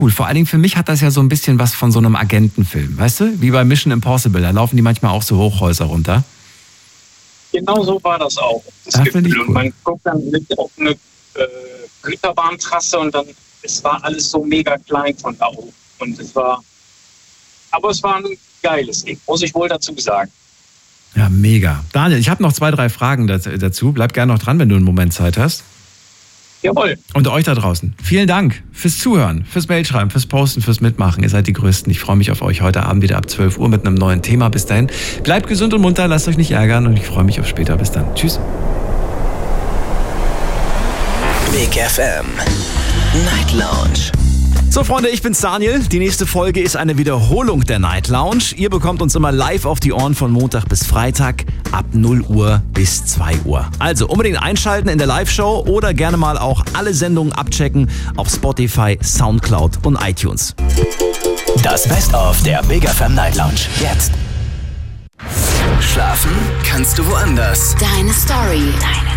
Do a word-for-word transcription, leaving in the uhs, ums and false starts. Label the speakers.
Speaker 1: Cool, vor allen Dingen für mich hat das ja so ein bisschen was von so einem Agentenfilm, weißt du? Wie bei Mission Impossible, da laufen die manchmal auch so Hochhäuser runter.
Speaker 2: Genau so war das auch. Das
Speaker 1: Ach,
Speaker 2: Gefühl.
Speaker 1: ich cool.
Speaker 2: Und man guckt dann mit auf eine äh, Güterbahntrasse und dann, es war alles so mega klein von da oben. Und es war, aber es war ein geiles Ding, muss ich wohl dazu sagen.
Speaker 1: Ja, mega. Daniel, ich habe noch zwei, drei Fragen dazu. Bleib gerne noch dran, wenn du einen Moment Zeit hast.
Speaker 2: Jawohl.
Speaker 1: Und euch da draußen, vielen Dank fürs Zuhören, fürs Mailschreiben, fürs Posten, fürs Mitmachen. Ihr seid die Größten. Ich freue mich auf euch heute Abend wieder ab zwölf Uhr mit einem neuen Thema. Bis dahin, bleibt gesund und munter, lasst euch nicht ärgern und ich freue mich auf später. Bis dann. Tschüss.
Speaker 3: Big F M Night Lounge.
Speaker 4: So Freunde, ich bin's Daniel. Die nächste Folge ist eine Wiederholung der Night Lounge. Ihr bekommt uns immer live auf die Ohren von Montag bis Freitag ab null Uhr bis zwei Uhr. Also unbedingt einschalten in der Live-Show oder gerne mal auch alle Sendungen abchecken auf Spotify, Soundcloud und iTunes.
Speaker 3: Das Best-of der Big F M Night Lounge. Jetzt. Schlafen kannst du woanders.
Speaker 5: Deine Story. Deine